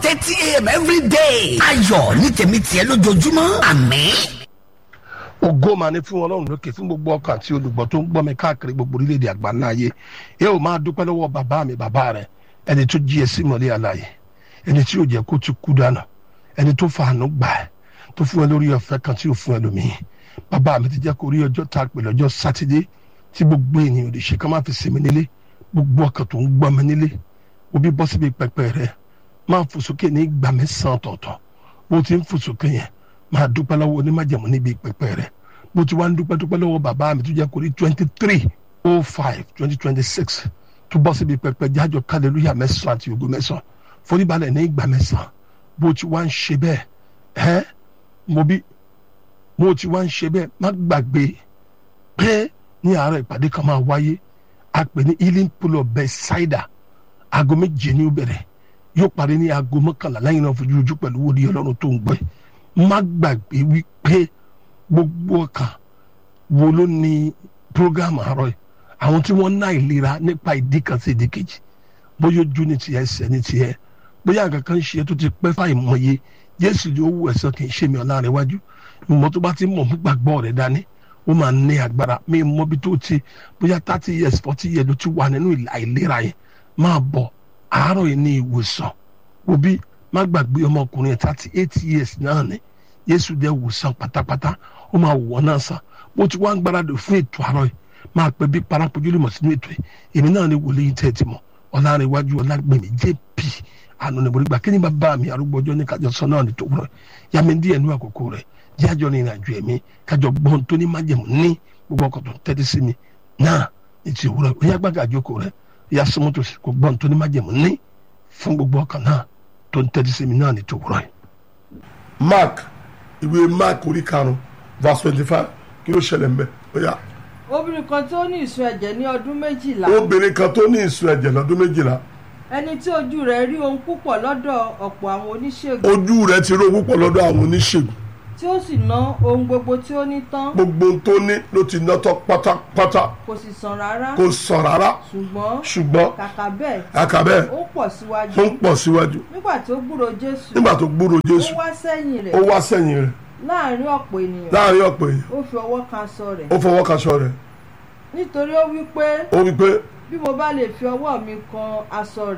4:30 a.m. every day. ayọ̀ ní tèmi tiẹ̀ lójoojúmọ́. àmín. ògo máa ní fún Ọlọ́run lókè fún gbogbo ọkàn àti olùgbọ́ tó ń gbọ́ mi káàkiri gbogbo orílẹ̀-èdè àgbáńlá ayé. yóò máa dúpẹ́ lọ́wọ́ bàbá mi bàbá rẹ̀ ẹni tó jí ẹ sí mọ́lẹ̀ àlàyé, ẹni tí yóò jẹ́ kó ti kú dànù, ẹni tó fàánú gbà ẹ́ tó fún ẹ lórí ọ̀fẹ́ kan tí yóò fún ẹ lómìn. bàbá mi ti jẹ́ kó rí ọjọ́ tá a pè lọ́jọ́ sátidé tí gbogbo ènìyàn lè ṣe ká má fi sinmi nílé, gbogbo ọkàn tó ń gbọ́ mi nílé òbí bọ́ síbi pẹpẹ rẹ máa fò sókè ní ìgbà mẹ́sàn-án ọ̀tọ̀ọ̀tọ̀. bó ti ń fò sókè yẹn máa dúpẹ́ lọ́wọ́ onímájẹ̀mú níbi pẹpẹ rẹ. bó ti wá ń dúpẹ́ lọ́wọ́ bàbá mi tó jẹ́ kó rí 23/05/2026 tó bọ́ síbi pẹpẹ jájọ hallelujah mẹ́sàn-án àti ògo mẹ́sàn-án foríbalẹ̀ ní ìgbà mẹ́sàn-án. bó ti wá ń ṣe bẹ́ẹ̀ mo ti wá ń ṣe bẹ́ẹ̀ má gbàgbé pé ní àárọ̀ ìpàdé kan máa wáyé a pè ní healing pool of Bethsaida. aago méje ní ó bẹ̀rẹ̀ yóò parí ní aago mọ́kànlá lẹ́yìn náà fojú ojú pẹ̀lú wòlíì Ọlọ́run tó ń gbé. má gbàgbé wípé gbogbo ọkàn wo ló ní programme àárọ̀ yìí, àwọn tí wọ́n ná ìlera nípa ìdí kan sí ìdí kejì, bóyá ojú ní tiẹ̀ ẹsẹ̀ ní tiẹ̀, bóyá nǹkan kan ṣe tó ti pẹ́ fáìmọye Jésù yóò wù ẹ̀sán kì í ṣe mi ọ̀la rẹ̀ wájú. ìmọ̀ tó bá ti mọ̀ mú gbàgbọ́ rẹ̀ dání ó máa ní agbára. mi mọ bí tó ti bóyá 30 years 40 years ló ti wà nínú àìlera yẹn máa bọ̀ àárọ̀ yìí ní ìwòsàn. òbí má gbàgbé ọmọkùnrin 38 years náà ni Jésù dẹ̀ wòsàn pátápátá ó máa wọ̀ náà sàn. bó ti wá ń gbáradì fún ètò àárọ̀ yìí máa pẹ́ bí parapojú lè mọ̀ sínú ètò yìí. èmi náà ni wòlíì tẹ́ ti mọ̀ Ọlárẹ̀wájú Ọlágbèmí JP àná ní borígbà kí ni bàbá mi arúgbó ọjọ́ ní kájọ sọ náà ní tòwúrọ̀ yá mi díẹ̀ nú àkókò rẹ̀ jájọ ní ìrìnàjò ẹ̀mí kájọ gbọ́n tó ní májẹ̀mú ní gbogbo ọkọ̀ tó ń tẹ́tí sí mi náà ní ti òwúrọ̀ ó yá gbàgà àjókòó rẹ̀ yá súnmọ́ tó sì kó gbọ́n tó ní májẹ̀mú ní fún gbogbo ọkàn náà tó ń tẹ́tí sí mi náà ní tòwúrọ̀ yìí. ìwé Mark orí 5:25 kí ló ṣẹlẹ̀ mbẹ́ ó yá. obìnrin kan tó ní ìsun ẹ̀jẹ̀ ní ọdún 12. obìnrin kan tó ní ìsun ẹ̀jẹ̀ lọ́dún 12. ẹni tí ojú rẹ̀ rí ohun púpọ̀ lọ́dọ̀ ọ̀pọ̀ àwọn oníṣègùn. ojú rẹ̀ ti rí ohun púpọ̀ lọ́dọ̀ àwọn oníṣègùn. tí ó sì ná ohun gbogbo tí ó ní tán. gbogbo tó ní ló ti ná tán pátápátá. kò sì sàn rárá. ṣùgbọ́n kàkà bẹ́ẹ̀. ó ń pọ̀ síwájú. nígbà tó gbúrò Jésù. ó wá sẹ́yìn rẹ̀. láàárín ọ̀pọ̀ ènìyàn. ó fi ọwọ́ kan aṣọ rẹ̀. nítorí ó wí pé. bí mo bá lè fi ọwọ́ mi kan aṣọ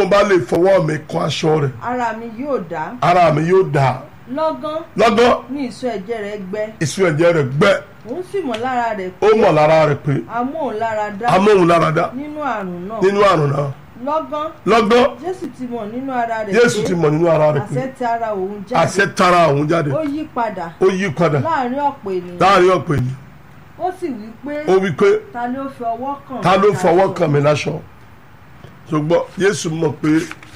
rẹ̀. ara mi yóò dá. lọ́gán ní ìsun ẹ̀jẹ̀ rẹ̀ gbẹ. òun sì mọ̀ lára rẹ̀ pé. amóhùnlára dá. nínú àrùn náà. lọ́gán Jésù ti mọ̀ nínú ara rẹ̀ pé. àṣẹ tara òun jáde. ó yí padà. láàárín ọ̀pọ̀ ènìyàn. ó sì wí pé. ta ló fọwọ́ kàn mí láṣọ. ṣùgbọ́n Jésù mọ̀ pé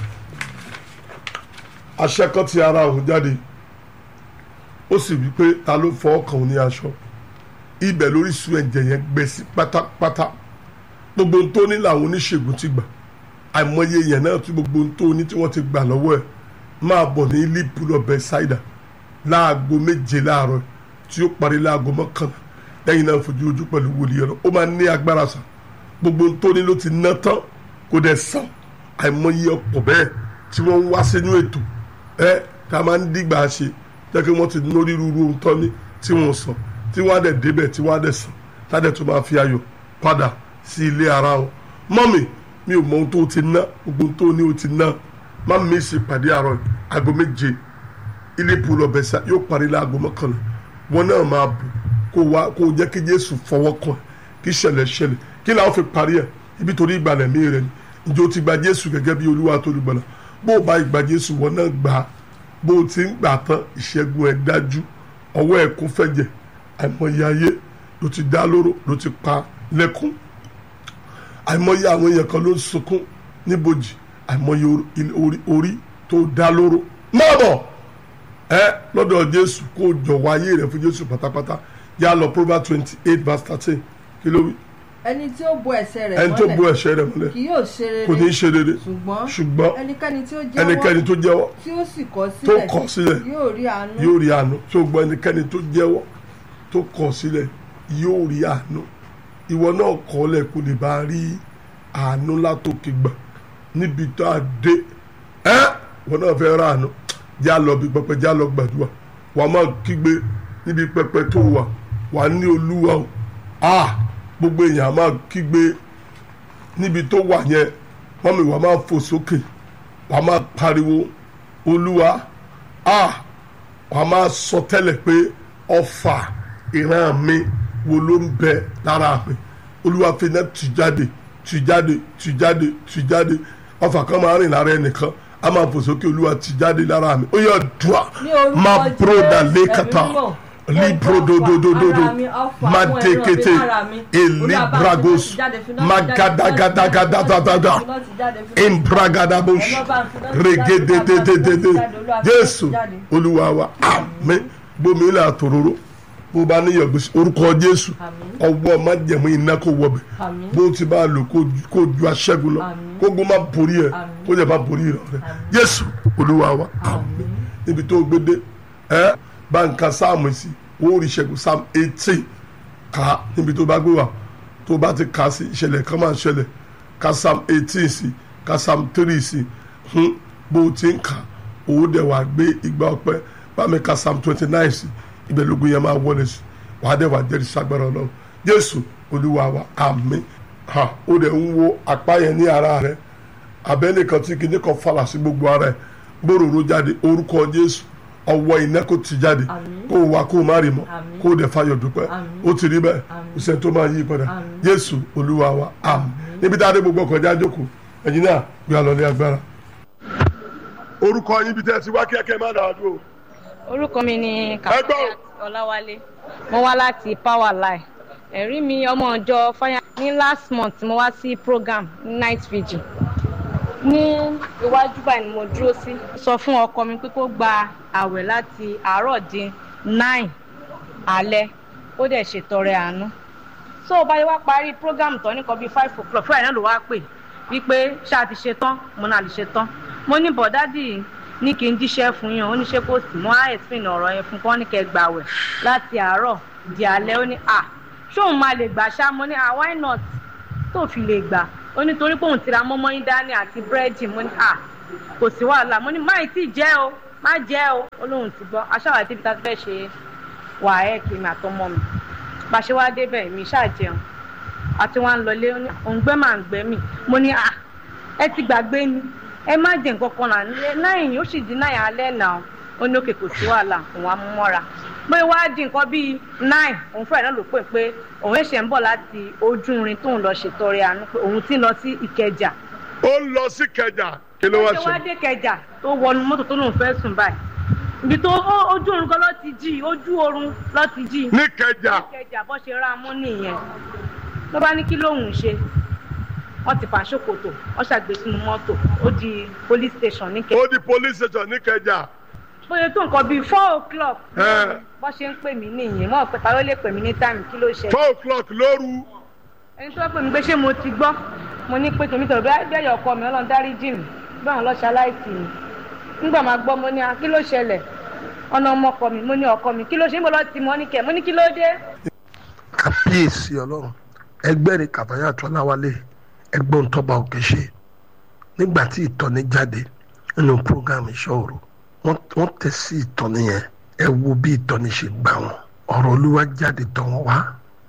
àṣẹ kan ti ara òun jáde. ó sì wí pé ta ló fọwọ́ kàn òun ní aṣọ. ibẹ̀ lórí sun ẹ̀jẹ̀ yẹn gbẹ sí pátápátá. gbogbo ohun tó ní làwọn oníṣègùn ti gbà. àìmọye yẹn náà tí gbogbo ohun tó ní tí wọ́n ti gbà lọ́wọ́ ẹ̀ máa bọ̀ ní healing pool of Bethsaida láago 7 láàárọ̀ tí ó parí láago 11 lẹ́yìn náà fojú ojú pẹ̀lú wòlíì Ọlọ́run. ó máa ní agbára sàn. gbogbo ohun tó ní ló ti ná tán kó dẹ̀ sàn. àìmọye ọ̀pọ̀ bẹ́ẹ̀ tí wọ́n ń wá sínú ètò tá a máa ń dìgbà ṣe jẹ́ kí wọ́n ti lórí rúru ohun tán ní tí wọ́n sàn tí wọ́n á dẹ̀ débẹ̀ tí wọ́n á dẹ̀ sàn tádẹ̀ tó máa fi ayọ̀ padà sí ilé ara wọn. mọ́mì mi ò mọ ohun tó ti ná gbogbo ohun tó ní o ti ná má mi sì pàdé àárọ̀ aago 7 ilé pool of Bethsaida yóò parí láago 11 wọn náà máa bù kó jẹ́ kí Jésù fọwọ́ kàn kí ṣẹlẹ̀ kí làwọn fi parí ẹ̀ ibi torí ìgbàlẹ̀ mi rẹ̀ ni ǹjẹ́ o ti gba Jésù gẹ́gẹ́ bí Olúwa tó lùgbàlà bó o bá ìgbà Jésù wọn náà gbà á bó o ti ń gbà tán ìṣẹ́gun ẹ̀ dájú ọwọ́ ẹ̀ kún fẹ́jẹ̀ àìmọye ayé ló ti dá lóró ló ti pa lẹ́kún àìmọye àwọn èèyàn kan ló ń sunkún níbojì àìmọye orí tó dá lóró má bọ̀ lọ́dọ̀ Jésù kó jọ̀wọ́ ayé rẹ̀ fún Jésù pátápátá yá lọ Proverbs 28:13 kí ló wí. ẹni tí ó bo ẹ̀ṣẹ̀ rẹ̀ mọ́lẹ̀ kì yóò ṣe rere kò ní ṣe rere ṣùgbọ́n ẹnikẹ́ni tó jẹ́wọ́ tí ó sì kọ̀ sílẹ̀ yóò rí àánú ṣùgbọ́n ẹnikẹ́ni tó jẹ́wọ́ tó kọ̀ sílẹ̀ yóò rí àánú. ìwọ náà kọ́lẹ̀ kó lè bá rí àánú látòkè gbà níbi tó a dé wọn náà fẹ́ rà àná já lọ bí pẹpẹ já lọ gbàdúrà wàá máa kígbe níbi pẹpẹ tó wà wàá ní olúwa o gbogbo èèyàn máa kígbe níbi tó wà yẹn wọ́n mi wàá máa fò sókè wàá máa pariwo olúwa wàá máa sọ tẹ́lẹ̀ pé ọfà ìran mi wo ló ń bẹ lára mi olúwa fi náà tì jáde tì jáde tì jáde tì jáde ọfà kan máa rìn lára ẹnìkan a máa fò sókè olúwa tì jáde lára mi ó yẹ dùà máa broda lẹ́kàtà librododododo madekete elibragos magadagadagadagadada imbragadabosh regedededede Jésù olúwa wa àmín gbomi ilẹ̀ àtòróró bó bá níyàn gbèsè orúkọ Jésù ọwọ́ májẹ̀mú iná kó wọbẹ̀ bó ti bá lò kó ju aṣẹ́gun lọ kó gbó má borí ẹ̀ kó jẹ́ má borí rẹ̀ Jésù olúwa wa àmín níbi tó gbédé báńkà sáàmù sí orí ìṣẹ́gun sáàmù 18 ká níbi tó bá gbé wà tó bá ti kà sí ìṣẹ̀lẹ̀ kan máa ń ṣẹlẹ̀ ká sáàmù 18 sí ká sáàmù 3 sí bó ti ń kà owó dẹ̀ wà gbé igba ọpẹ́ bámi ká sáàmù 29 sí ibẹ̀ lógun yẹn máa wọlé sí wàá dẹ̀ wà jẹ́rìí sagbára Ọlọ́run Jésù olúwa wa àmín ó dẹ̀ ń wo apá yẹn ní ara rẹ̀ abẹ́nìkan tí kìíní kan falà sí gbogbo ara ẹ̀ gbòòrò jáde orúkọ Jésù ọwọ́ iná kò ti jáde kó wá kó má rí mọ́ kó dẹ̀ fayọ̀ dúpẹ́ ó ti rí bẹ́ẹ̀ ìṣẹ́ tó máa yí padà Jésù olúwa wa àmín níbi tá a dé gbogbo ọkọ̀ já jókòó ẹ̀yin náà gbé àlọ́ ní agbára. orúkọ yín bí tẹ́ ẹ ti wá kẹ́kẹ́ má dàá dúró. orúkọ mi ni Kàfáyàt Ọláwálé mo wá láti Power Line ẹ̀rí mi ọmọ ọjọ́ fáyà ní last month mo wá sí program night vigil ní iwájú báyìí ni mo dúró sí sọ fún ọkọ mi pé kó gba àwẹ̀ láti àárọ̀ di 9 alẹ́ ó dẹ̀ ṣètọrẹ àánú so báyìí wá parí program tán nìkan bíi 5 o'clock fúláì náà ló wá pè wípé ṣáà ti ṣe tán mo náà lè ṣe tán mo ní bọ̀dádì ní kí n jíṣẹ́ fún yín ó ní ṣe kó sì mọ́ àìsàn ọ̀rọ̀ yẹn fún kọ́ ní kẹ́ gbàwẹ̀ láti àárọ̀ di alẹ́ ó ní ṣóun máa lè gbà ṣá mo ní why not tó fi lè gbà ó ní torí pé òun ti ra mọ́mọ́ yín dání àti búrẹ́dì mo ní kò sí wàhálà mo ní má ì tí ì jẹ́ o má jẹ́ o olóhùn ti gbọ́ aṣáwá débi tá a fẹ́ ṣe wàhálà kí mi àtọmọ mi bá ṣe wá débẹ̀ mi ṣàjẹun àti wọn lọlé òǹgbẹ́ máa ń gbẹ́ mi mo ní ẹ ti gbàgbé ni ẹ má jẹ nǹkan kan náà yìí ó sì di náà alẹ́ náà ó ní òkè kò sí wàhálà òun á mú mọ́ra pé wá di nǹkan bíi 9 òun fẹ́rẹ̀ náà ló pè òun ẹ̀ṣẹ̀ ń bọ̀ láti Ojúrin tóun lọ ṣètọrẹ àánú pé òun ti lọ sí Ìkẹjà. ó ń lọ sí Ìkẹjà kí ló wá ṣe. ó ṣe wá dé Ìkẹjà tó wọnú mọ́tò tó lóun fẹ́ sùn báyìí ibi tó ojú oorun kan ló ti jí ojú oorun ló ti jí. ní Ìkẹjà bó ṣe ra mú nìyẹn ló bá ní kí lóun ṣe wọ́n ti fà ṣòkòtò wọ́n ṣàgbé sínú mọ́tò ó di police station ní Ìkẹjà. ó di police station ní Ìkẹjà. bóyá tó nǹkan bíi 4 o'clock. bó ṣe ń pè mí nìyẹn mọ́ pé ta ló lè pè mí ní táìmù kí ló ṣe. 4 o'clock lóru. ẹni tó pè mí pé ṣé mo ti gbọ́ mo ní pé tèmi tọ̀rọ̀ bí ẹ̀yọ̀ ọkọ mi Ọlọ́run dáríjì mi bí àwọn ọlọ́ṣà láìsí mi nígbà máa gbọ́ mo ní kí ló ṣẹlẹ̀ ọ̀nà ọmọ ọkọ mi mo ní ọkọ mi kí ló ṣe ń bọ̀ lọ́ọ́ ti mọ́ ní kẹ́ mo ní kí ló dé. Kábíyèsí Ọlọ́run ẹgbẹ́ ni Kàfáyàt Ọláwálé ẹgbọ́n tọ́ba òkè ṣe nígbà tí ìtọ́ni jáde nínú program ìṣòro wọ́n tẹ̀ sí ìtọ́ni yẹn ẹ wo bí ìtọ́ni ṣe gbà wọ́n ọ̀rọ̀ Olúwa jáde tọ̀ wọ́n wá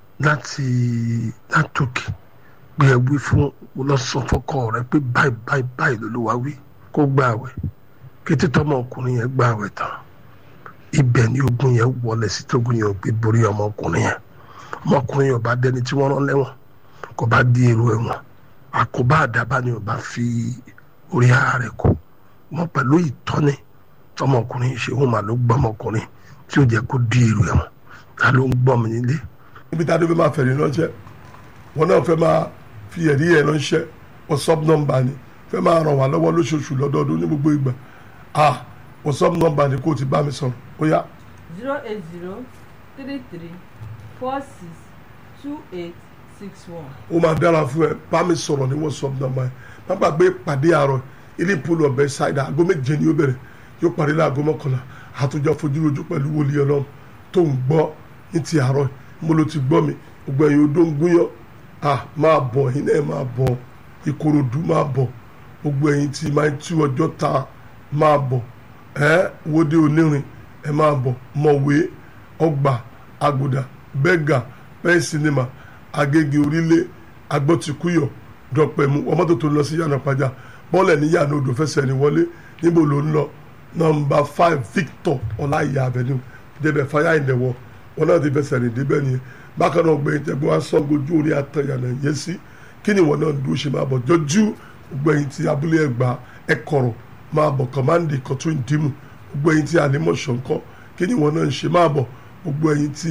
látòkè pé ẹ wí fún olóṣòfòkọ rẹ pé báyìí lÓlúwa wí kó gba àwẹ̀ kété tọmọ ọkùnrin yẹn gba àwẹ̀ tán ibẹ̀ ni ogun yẹn wọlé sí tógun yẹn ò gbé borí ọmọkùnrin yẹn ò bá dẹni tí wọ́n rán lẹ́wọ̀n kò bá di èrò ẹ̀wọ̀n àkóbá àdábá ni ò bá fi orí ara rẹ̀ kó wọn pẹ̀lú ìtọ́ni tọmọkùnrin ṣe wọn mà ló gbọ́ ọmọkùnrin tí ó jẹ́ kó di èrò ẹ̀wọ̀n ta ló ń gbọ́ mi nílé. ibi tá a dé fẹ́ máa fẹ̀rí ránṣẹ́ wọn náà fẹ́ máa fi ẹ̀rí ẹ̀ ránṣẹ́ WhatsApp nọ́mbà ni fẹ́ máa ràn wá lọ́wọ́ lóṣooṣù lọ́dọọdún ní gbogbo ìgbà WhatsApp nọ́mbà ni kó o ti bá mi sọ̀rọ̀ ó yá. 08033462861. ó máa dára fún ẹ bá mi sọ̀rọ̀ ní WhatsApp nọ́mbà yẹn má gbàgbé pàdé àárọ̀ ilé ìpolú ọ̀bẹ ṣáìdà aago 7 ni ó bẹ̀rẹ̀ yóò parí láago 11 àtúnjọ fojúrojú pẹ̀lú wòlíì Ọlọ́run tó ń gbọ́ ní ti àárọ̀ mo ló ti gbọ́ mi gbogbo ẹ̀yin odó ń gúnyọ́ máa bọ̀ ẹ̀yin náà máa bọ̀ Ìkòròdú máa bọ̀ gbogbo ẹ̀yin tí máa ń tú ọjọ́ ta máa bọ̀ wòde onírin ẹ máa bọ̀ mọ̀wé ọgbà àgùdà bẹ́gà pẹ́ẹ́n sinimá agége orílẹ̀ agbọ́tikúyọ̀ dọ̀pẹ̀mú ọmọdé tó lọ sí yànnà pàjá bọ́ọ̀lẹ̀ ní yànnà odò fẹsẹ̀ ní wọlé níbo ló ń lọ nọmba 5 Victor ọláìyá avenue débẹ̀ fire in the wall wọn náà ti fẹsẹ̀ rìn débẹ̀ nìyẹn bákan náà gbẹ̀yìn tẹ́gbọ́n wá sọ́ngojú orí àtẹ̀yànà yẹn sí kí ni wọn náà dúró ṣe máa bọ̀ jọjú gbẹ̀yìn tí abúlé Ẹ̀gbá ẹ̀kọ̀rọ̀ máa bọ̀ kọ̀mándì kọ̀tún ìdìmú gbẹ̀yìn tí àlímọ̀ṣọ̀nkọ́ kí ni wọn náà ń ṣe máa bọ̀ gbẹ̀yìn tí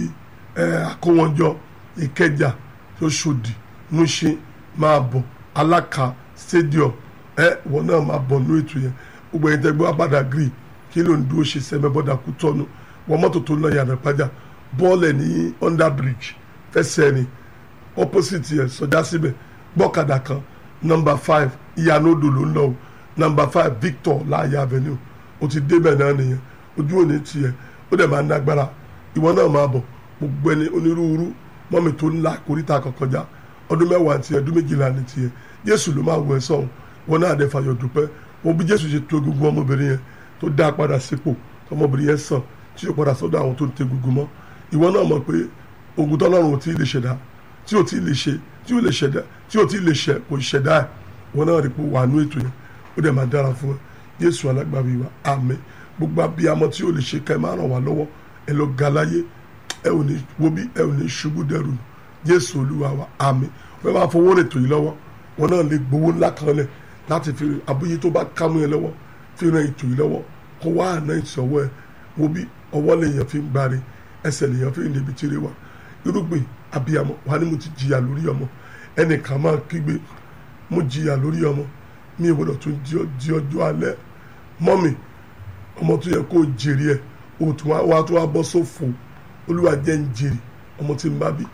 akówọ́njọ Ìkẹjà Òṣòdì Mùṣín máa bọ̀ Aláka stadium wọn náà máa bọ̀ ní ètò yẹn gbogbo ẹ̀yin tẹ́gbẹ́ abada green kí ló ń dúró ṣe sẹ́mẹ́ bọ́dà kú tọ́nu wọn mọ́tò tó ń lọ yànnà pàjá bọ́ọ̀lẹ̀ ní under bridge fẹsẹ̀ ni opposite yẹn sọjá síbẹ̀ gbọ́kadà kan nọmba 5 ìyànà odò ló ń lọ o nọmba 5 Victor láàyè avenue o ti débẹ̀ náà nìyẹn ojú òní tiẹ̀ ó dẹ̀ máa ń nágbára ìwọ náà máa bọ̀ gbogbo ẹni onírúurú mọ́mì tó ńlá kórìíta kọ̀kọ́já ọdún 10 tiẹ̀ ọdún 12 ní tiẹ̀ Jésù ló máa wọ ẹ sọ̀hún wọn náà dẹ̀ fàyọ̀ dúpẹ́ wọn bí Jésù ṣe tó egungun ọmọbìnrin yẹn tó dá padà sípò ọmọbìnrin yẹn sàn tí yóò padà sọ́dọ̀ àwọn tó ń tẹ egungun mọ́ ìwọ náà mọ̀ pé ogun tọ́lọ́run ò tí ì lè ṣẹ̀dá tí ò tí ì lè ṣe tí ò lè ṣẹ̀dá tí ò tí ì lè ṣẹ kò ṣẹ̀dá ẹ̀ wọn náà rí pé wà nú ètò yẹn ó dẹ̀ máa dára fún ẹ Jésù alágbàbí wa àmín gbogbo abiyamọ tí ò lè ṣe ká ẹ máa ràn wá lọ́wọ́ ẹ lọ ga láyé ẹ ò ní wo bí ẹ ò ní ṣubú dẹrù Jésù Olúwa wa àmín wọ́n máa fowó rè tò yìí lọ́wọ́ wọn náà lè gbowó ńlá kan lẹ̀ láti fi abúyé tó bá kámú yẹn lọ́wọ́ fi ran ètò yìí lọ́wọ́ kó wá àná ìṣọwọ́ ẹ wo bí ọwọ́ lèèyàn fi ń gbáre ẹsẹ̀ lèèyàn fi ń débi tìrẹ wa irúgbìn abiyamọ wà ní mo ti jìyà lórí ọmọ ẹnìkan máa kígbe mo jìyà lórí ọmọ mi ò gbọdọ̀ tún di ọjọ́ alẹ́ mọ́mì ọmọ tó yẹ kó jèrè ẹ̀ òtún wa tó wá bọ́ sófò Olúwa jẹ́ ń jèrè ọmọ tí ń bá bí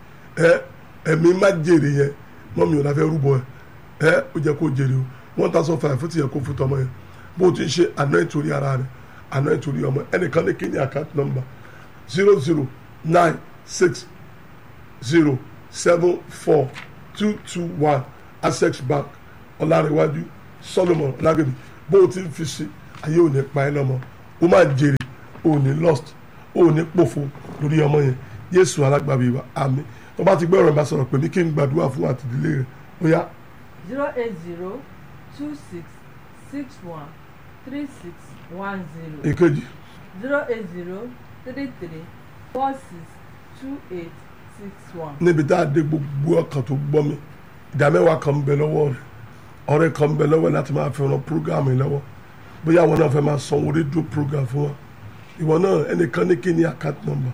ẹ̀mí má jèrè yẹn mọ́mì ò láfẹ́ rúbọ ẹ̀ ó jẹ́ kó jèrè o 1,500 fún ti yẹ kó fún tọmọ yẹn bó ti ń ṣe àná ìtorí ara rẹ̀ àná ìtorí ọmọ ẹnìkan ní kí ni account number 00960742221 Access Bank Ọlárẹ̀wájú Solomon Ọlágbèmí bó ti ń fi sí ayé ò ní pa ẹ́ lọ́mọ ó máa jèrè ò ní lost ò ní pòfo lórí ọmọ yẹn Jésù alágbàbí wa àmín tó bá ti gbọ́ ọ̀rọ̀ ìbá sọ̀rọ̀ pé ní kí n gbàdúrà fún àtìdílé rẹ̀ ó yá. 08026613610. èkejì. 08033462861. níbi tá a dé gbogbo ọkàn tó gbọ́ mi ìdámẹ́wàá kan ń bẹ lọ́wọ́ rẹ̀ ọ̀rẹ́ kan ń bẹ lọ́wọ́ láti máa fi ran program yìí lọ́wọ́ bóyá àwọn náà fẹ́ máa sanwó rédíò program fún wa ìwọ náà ẹnìkan ní kí ni account number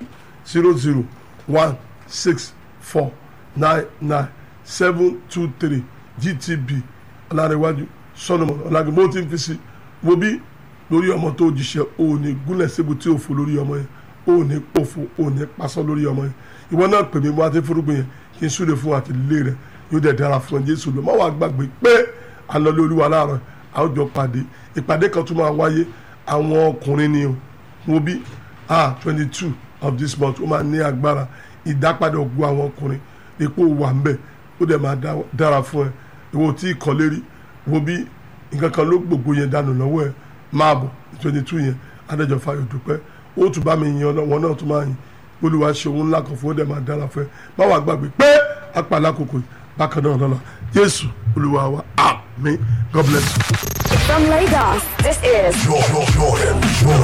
00164997723 GTB Ọlárẹ̀wájú Solomon Ọlágbèmí mo ti ń fi sí wo bí lórí ọmọ tó jíṣẹ́ o ní gúnlẹ̀ síbu tí o fò lórí ọmọ yẹn o ní pòfo o ní pasọ́ lórí ọmọ yẹn ìwọ náà pè mí mo àti fúrúgbìn yẹn kí n súre fún àtìlélẹ́ rẹ yóò dẹ̀ dára fún ẹ Jésù lọ má wàá gbàgbé pé àlọ́lé Olúwa láàárọ̀ àwùjọ pàdé ìpàdé kan tún máa wáyé àwọn ọkùnrin ni o wo bí 22 of this month ó máa ní agbára ìdápadà ògùn àwọn ọkùnrin epo wà ń bẹ̀ ó dẹ̀ máa dára fún ẹ ìwọ tí ì kọ́ lérí wo bí nǹkan kan ló gbogbo yẹn dànù lọ́wọ́ ẹ máa bọ̀ 22 yẹn adájọ́ fayọ̀ dúpẹ́ ó tún bá mi yan wọn náà tún máa yin Olúwa ṣe òun ńlá kan fún ó dẹ̀ máa dára fún ẹ má wàá gbàgbé pé apàlà kòkò bákan náà lọ́la Jésù Olúwa wa àmín. God bless you. From Lagos, this is Jordan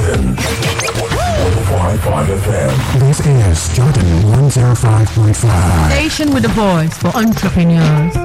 105.5 FM. This is Jordan 105.5. Station with a voice for entrepreneurs.